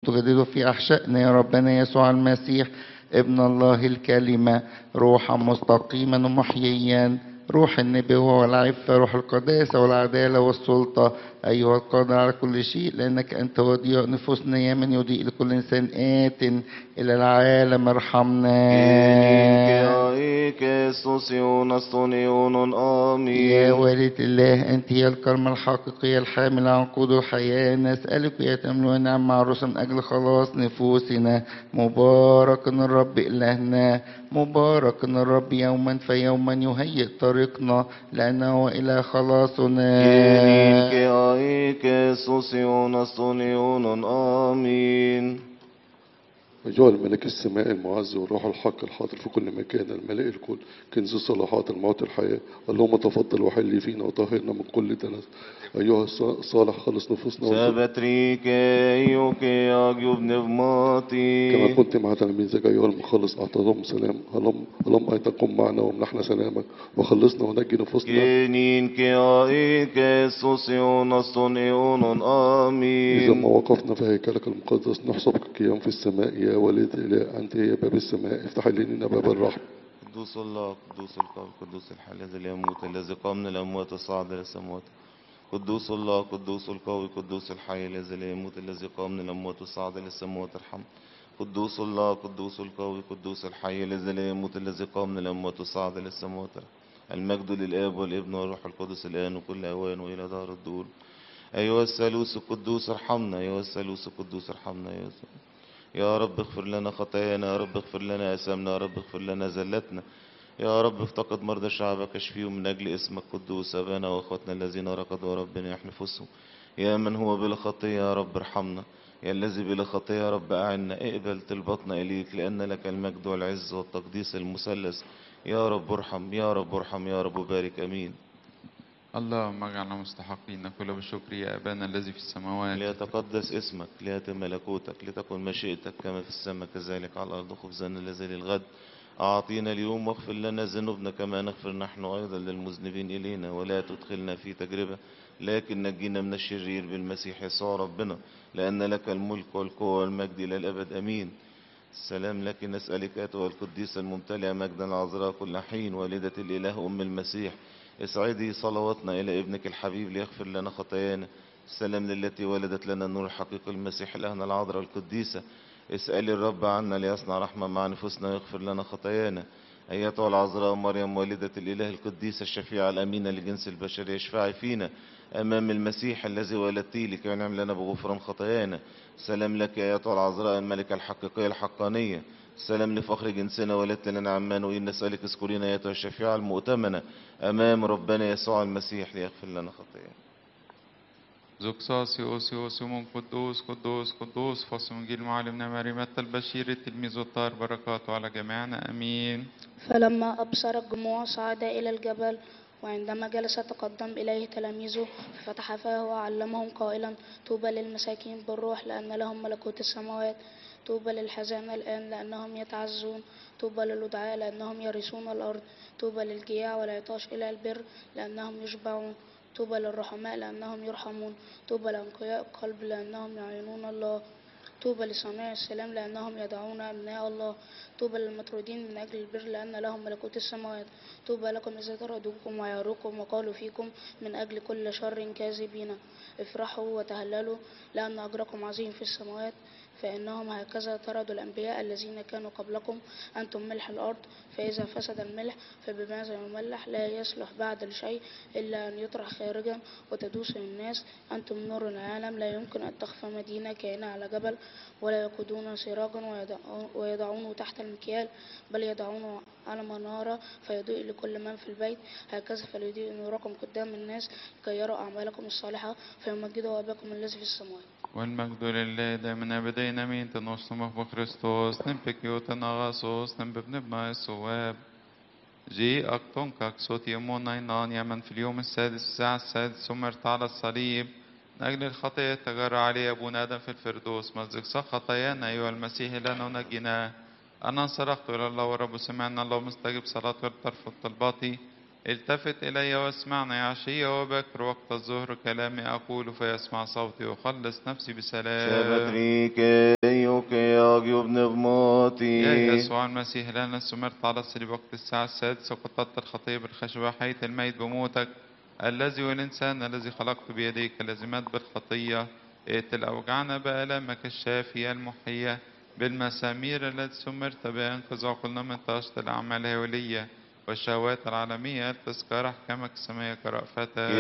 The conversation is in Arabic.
تجدده في أحشائنا يا ربنا يسوع المسيح ابن الله الكلمة، روحا مستقيما ومحييا، روح النبوة والعفة، روح القداسة والعدالة والسلطة، أيها القادر على كل شيء، لأنك أنت وديع نفوسنا يا من يضيء لكل إنسان آت إلى العالم ارحمنا. يا والد الله، أنت هي الكلمة الحقيقية الحاملة عن قود الحياة، نسألك يا تملؤ نعم عروسا من أجل خلاص نفوسنا. مبارك الرب إلهنا، مبارك الرب يوما فيوما يهيئ طريقنا، لأنه إلى خلاصنا. آمين. أيها الملك السماء المعز والروح الحق الحاضر في كل مكان، الملئ الكل كنز الصلاحات الموت الحياة، اللهم تفضل وحل فينا وطهرنا من كل دنس. أيها الصالح خلص نفوسنا كما كنت مع تلاميذك أيها المخلص أعطاهم سلام، اللهم أيضا قم معنا وامنحنا سلامك وخلصنا ونجي نفوسنا. إذا ما وقفنا في هيكلك المقدس نحسب كقيام في السماء، يا والد الإله أنت يا باب السماء، افتح لنا باب الرحمة. قدوس الله، قدوس القوي، قدوس الحي الذي لا يموت، الذي قام من الأموات وصعد إلى السماوات. قدوس الله، قدوس القوي، قدوس الحي الذي لا يموت، الذي قام من الأموات وصعد إلى السماوات ارحم. قدوس الله، قدوس القوي، قدوس الحي الذي لا يموت، الذي قام من الأموات وصعد إلى السماوات ارحم. المجد للآب والابن والروح القدس الآن وكل أوان وإلى دار الدور. أيها الثالوث القدوس ارحمنا، أيها الثالوث القدوس ارحمنا. يا رب اغفر لنا خطايانا، يا رب اغفر لنا أثامنا، يا رب اغفر لنا زلتنا. يا رب افتقد مرضى شعبك اشفيهم من أجل اسمك قدوس. أبانا وأخواتنا الذين ركضوا ربنا يحنفسهم. يا من هو بلا خطية يا رب ارحمنا، يا الذي بلا خطية يا رب أعنا. اقبل طلبتنا إليك، لأن لك المجد والعز والتقديس المثلث. يا رب ارحم، يا رب ارحم، يا رب بارك. أمين. اللهم اجعلنا مستحقين كل بشكر يا أبانا الذي في السماوات. ليتقدس اسمك، ليأتي ملكوتك، لتكن مشيئتك كما في السماء كذلك على الأرض. خبزنا الذي للغد أعطينا اليوم، واغفر لنا ذنوبنا كما نغفر نحن أيضا للمذنبين إلينا، ولا تدخلنا في تجربة لكن نجينا من الشرير بالمسيح يسوع ربنا، لأن لك الملك والقوة والمجد إلى الأبد. أمين. السلام لك نسألك أيتها القديسة الممتلئة مجدا العذراء كل حين، والدة الإله أم المسيح، اسعدي صلواتنا إلى ابنك الحبيب ليغفر لنا خطايانا. السلام للتي ولدت لنا النور الحقيقي المسيح إلهنا العذراء القديسة، اسألي الرب عنا ليصنع رحمة مع نفوسنا ويغفر لنا خطايانا. أيتها العذراء مريم والدة الإله القديسة الشفيعة الأمينة لجنس البشر، اشفعي فينا أمام المسيح الذي ولدتيه لكي ينعم لنا بغفران خطايانا. سلام لك أيتها العذراء الملكة الحقيقية الحقانية، سلام لفخر جنسنا ولدت لنا عمانوئيل. نسألك اذكرينا أيتها الشفيعة المؤتمنة أمام ربنا يسوع المسيح ليغفر لنا خطايانا. زوكساس يوسيوس من قدوس قدوس قدوس. فصل إنجيل معلمنا مريم البشير التلميذ الطاهر بركاته على جميعنا امين. فلما أبصر الجموع صعد إلى الجبل، وعندما جلس تقدم إليه تلاميذه ففتح فاه وعلمهم قائلا: طوبى للمساكين بالروح لأن لهم ملكوت السماوات. طوبى للحزانة الآن لأنهم يتعزون. طوبى للودعاء لأنهم يرثون الأرض. طوبى للجياع والعطاش إلى البر لأنهم يشبعون. طوبى للرحماء لأنهم يرحمون. طوبى لأنقياء القلب لأنهم يعينون الله. طوبى لصانعي السلام لأنهم يدعون أبناء الله. طوبى للمطرودين من أجل البر لأن لهم ملكوت السماوات. طوبى لكم إذا طردوكم ويعروكم وقالوا فيكم من أجل كل شر كاذبين. افرحوا وتهللوا لأن أجركم عظيم في السماوات، فإنهم هكذا طردوا الأنبياء الذين كانوا قبلكم. أنتم ملح الأرض، فإذا فسد الملح فبماذا يملح؟ لا يصلح بعد لشيء إلا أن يطرح خارجا وتدوس الناس. أنتم نور العالم. لا يمكن أن تخفى مدينة كائنة على جبل، ولا يقودون سراجا ويضعونه تحت المكيال، بل يضعونه على منارة فيضيء لكل من في البيت. هكذا فليضيء نوركم قدام الناس لكي يروا أعمالكم الصالحة فيمجدوا أباكم الذي في السماوات. والمجد لله دائما أبدين امين. تنوصلم بخريستوس نمبكيوتن أغاسوس نمببنبنا الصواب. جي أكتونكك صوت يمون نينان يا من في اليوم السادس الساعة السادس سمرت على الصليب من أجل الخطية تجرى عليه أبونا آدم في الفردوس. مزق خطايانا أيها المسيح لنا ونجينا. أنا صرخت إلى الله ورب سمعنا. الله مستجب صلاة وترفض طلباتي. التفت إلي واسمعني عشية وبكر وقت الظهر كلامي أقول فيسمع صوتي وخلص نفسي بسلام. صلاتي. يا يسوع المسيح لأن سمرت على الصليب وقت الساعة السادسة وقطعت الخطية بالخشبة حيث الميت بموتك الذي والإنسان الذي خلقت بيديك الذي مات بالخطية اقتل أوجعنا بآلامك الشافية المحية بالمسامير التي سمرت بها انقذ عقولنا من طاشت الأعمال الهولية والشهوات العالمية التذكار أحكامك السماء كرأفتك